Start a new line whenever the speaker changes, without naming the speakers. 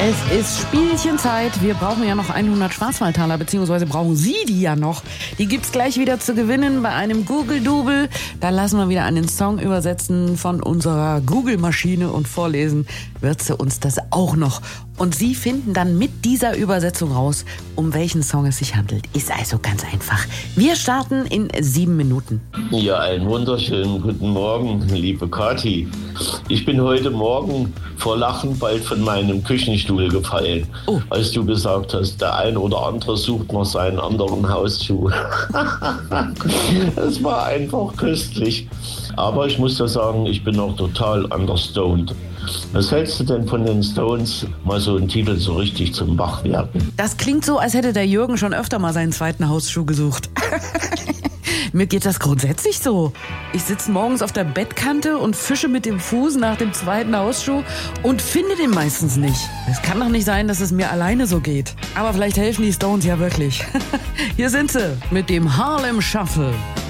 Es ist Spielchenzeit. Wir brauchen ja noch 100 Schwarzwaldtaler, beziehungsweise brauchen Sie die ja noch. Die gibt's gleich wieder zu gewinnen bei einem Google-Double. Da lassen wir wieder einen Song übersetzen von unserer Google-Maschine und vorlesen wird sie uns das auch noch. Und Sie finden dann mit dieser Übersetzung raus, um welchen Song es sich handelt. Ist also ganz einfach. Wir starten in 7 Minuten.
Ja, einen wunderschönen guten Morgen, liebe Kathi. Ich bin heute Morgen vor Lachen bald von meinem Küchenstuhl gefallen, als du gesagt hast, der ein oder andere sucht noch seinen anderen Hausschuh. Es war einfach köstlich. Aber ich muss da sagen, ich bin noch total understoned. Was hältst du denn von den Stones, mal so einen Titel so richtig zum Wachwerden?
Das klingt so, als hätte der Jürgen schon öfter mal seinen zweiten Hausschuh gesucht. Mir geht das grundsätzlich so. Ich sitze morgens auf der Bettkante und fische mit dem Fuß nach dem zweiten Hausschuh und finde den meistens nicht. Es kann doch nicht sein, dass es mir alleine so geht. Aber vielleicht helfen die Stones ja wirklich. Hier sind sie mit dem Harlem Shuffle.